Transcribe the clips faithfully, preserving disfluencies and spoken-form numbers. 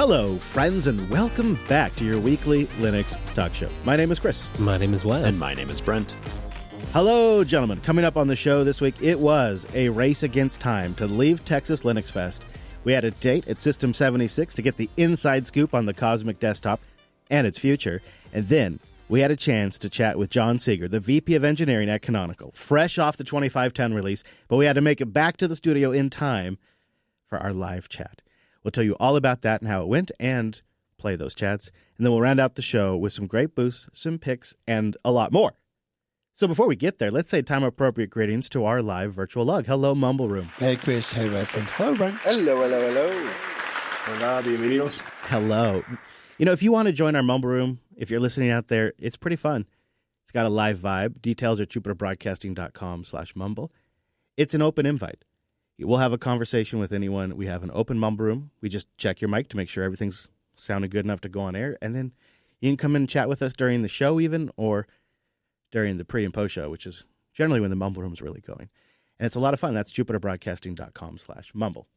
Hello, friends, and welcome back to your weekly Linux Talk Show. My name is Chris. My name is Wes. And my name is Brent. Hello, gentlemen. Coming up on the show this week, it was a race against time to leave Texas Linux Fest. We had a date at System seventy-six to get the inside scoop on the Cosmic Desktop and its future. And then we had a chance to chat with John Seeger, the V P of Engineering at Canonical, fresh off the twenty-five ten release, but we had to make it back to the studio in time for our live chat. We'll tell you all about that and how it went and play those chats. And then we'll round out the show with some great boosts, some picks, and a lot more. So before we get there, let's say time-appropriate greetings to our live virtual lug. Hello, Mumble Room. Hey, Chris. Hey, Wes. And hello, Brent. Hello, hello, hello. Hola, bienvenidos. Hello. You know, if you want to join our Mumble Room, if you're listening out there, it's pretty fun. It's got a live vibe. Details are jupiterbroadcasting.com slash mumble. It's an open invite. We'll have a conversation with anyone. We have an open Mumble Room. We just check your mic to make sure everything's sounding good enough to go on air. And then you can come in and chat with us during the show even, or during the pre and post show, which is generally when the Mumble Room is really going. And it's a lot of fun. That's jupiterbroadcasting.com slash mumble.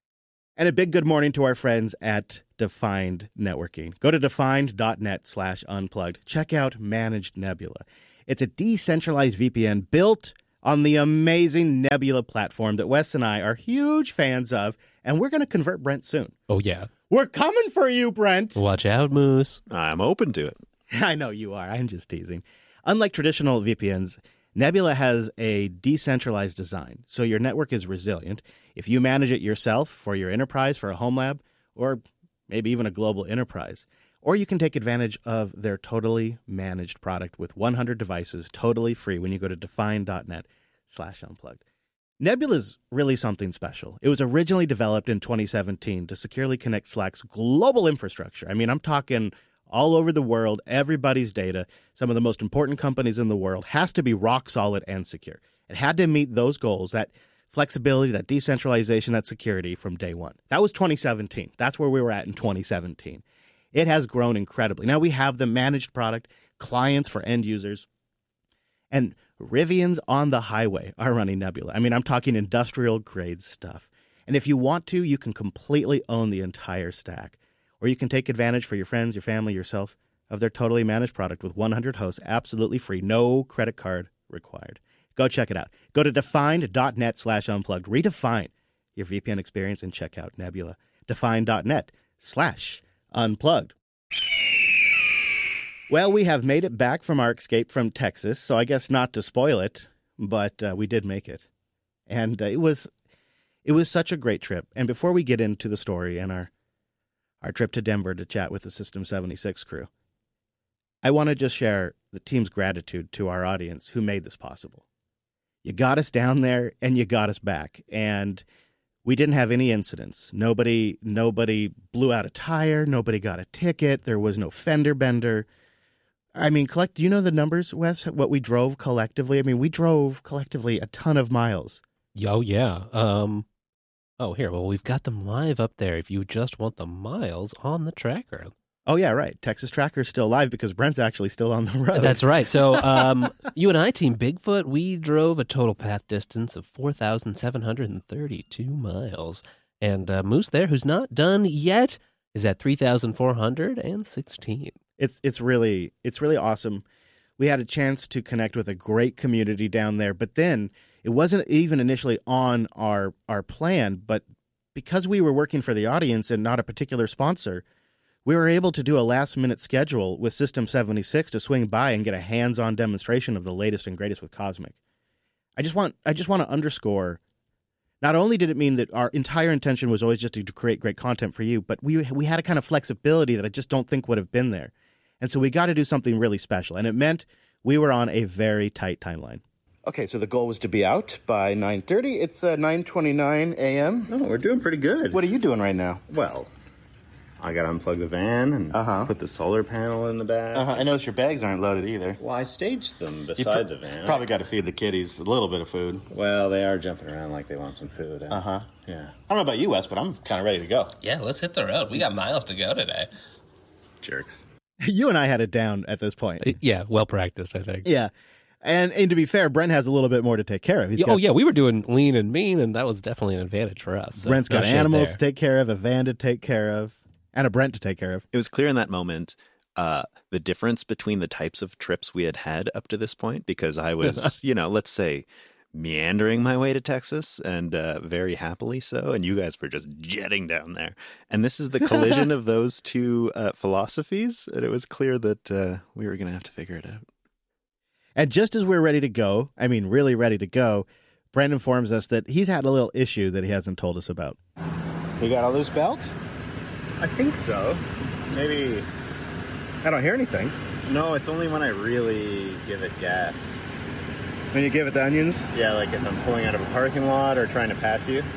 And a big good morning to our friends at Defined Networking. Go to defined.net slash unplugged. Check out Managed Nebula. It's a decentralized V P N built on the amazing Nebula platform that Wes and I are huge fans of, and we're going to convert Brent soon. Oh, yeah. We're coming for you, Brent. Watch out, Moose. I'm open to it. I know you are. I'm just teasing. Unlike traditional V P Ns, Nebula has a decentralized design, so your network is resilient. If you manage it yourself for your enterprise, for a home lab, or maybe even a global enterprise, or you can take advantage of their totally managed product with one hundred devices totally free when you go to defined.net slash unplugged. Nebula is really something special. It was originally developed in twenty seventeen to securely connect Slack's global infrastructure. I mean, I'm talking all over the world, everybody's data, some of the most important companies in the world, has to be rock solid and secure. It had to meet those goals, that flexibility, that decentralization, that security from day one. That was twenty seventeen. That's where we were at in twenty seventeen. It has grown incredibly. Now we have the managed product, clients for end users, and Rivians on the highway are running Nebula. I mean, I'm talking industrial grade stuff. And if you want to, you can completely own the entire stack. Or you can take advantage for your friends, your family, yourself, of their totally managed product with one hundred hosts, absolutely free, no credit card required. Go check it out. Go to defined.net slash unplugged. Redefine your V P N experience and check out Nebula. Defined.net slash unplugged. Well, we have made it back from our escape from Texas, so I guess not to spoil it, but uh, we did make it. And uh, it was it was such a great trip. And before we get into the story and our our trip to Denver to chat with the System seventy-six crew, I want to just share the team's gratitude to our audience who made this possible. You got us down there and you got us back, and we didn't have any incidents. Nobody, nobody blew out a tire. Nobody got a ticket. There was no fender bender. I mean, collect. Do you know the numbers, Wes? What we drove collectively? I mean, we drove collectively a ton of miles. Oh, yeah. Um, oh, here. Well, we've got them live up there if you just want the miles on the tracker. Oh, yeah, right. Texas Tracker's still live because Brent's actually still on the road. That's right. So um, you and I, Team Bigfoot, we drove a total path distance of four thousand seven hundred thirty-two miles. And uh, Moose there, who's not done yet, is at three thousand four hundred sixteen. It's it's really it's really awesome. We had a chance to connect with a great community down there, but then it wasn't even initially on our our plan, but because we were working for the audience and not a particular sponsor, we were able to do a last-minute schedule with System seventy-six to swing by and get a hands-on demonstration of the latest and greatest with Cosmic. I just want I just want to underscore, not only did it mean that our entire intention was always just to create great content for you, but we we had a kind of flexibility that I just don't think would have been there. And so we got to do something really special, and it meant we were on a very tight timeline. Okay, so the goal was to be out by nine thirty. It's uh, nine twenty-nine a.m. Oh, we're doing pretty good. What are you doing right now? Well, I got to unplug the van and uh-huh. put the solar panel in the back. Uh-huh. I noticed your bags aren't loaded either. Well, I staged them beside pr- the van. Probably got to feed the kitties a little bit of food. Well, they are jumping around like they want some food. Uh huh. Yeah. I don't know about you, Wes, but I'm kind of ready to go. Yeah, let's hit the road. We got miles to go today. Jerks. You and I had it down at this point. Yeah, well practiced, I think. Yeah. And and to be fair, Brent has a little bit more to take care of. He's Yeah, got, oh, yeah, we were doing lean and mean, and that was definitely an advantage for us. So Brent's no got shit animals there. to take care of, a van to take care of. And a Brent to take care of. It was clear in that moment uh, the difference between the types of trips we had had up to this point, because I was, you know, let's say meandering my way to Texas and uh, very happily so. And you guys were just jetting down there. And this is the collision of those two uh, philosophies. And it was clear that uh, we were going to have to figure it out. And just as we're ready to go, I mean, really ready to go, Brent informs us that he's had a little issue that he hasn't told us about. You got a loose belt? I think so. Maybe. I don't hear anything. No, it's only when I really give it gas. When you give it the onions? Yeah, like if I'm pulling out of a parking lot or trying to pass you.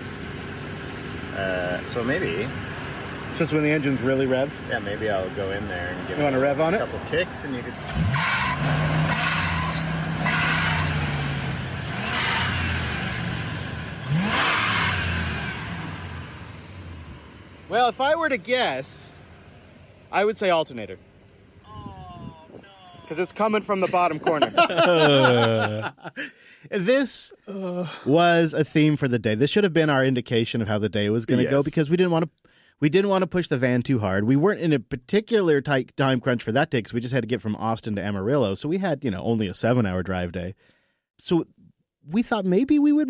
Uh, so maybe. It's just when the engine's really rev? Yeah, maybe I'll go in there and give You it want to rev on a it? couple kicks and you could. Well, if I were to guess, I would say alternator. Oh, no. Because it's coming from the bottom corner. This uh, was a theme for the day. This should have been our indication of how the day was going to Yes. go, because we didn't want to we didn't want to push the van too hard. We weren't in a particular tight time crunch for that day because we just had to get from Austin to Amarillo. So we had, you know, only a seven-hour drive day. So we thought maybe we would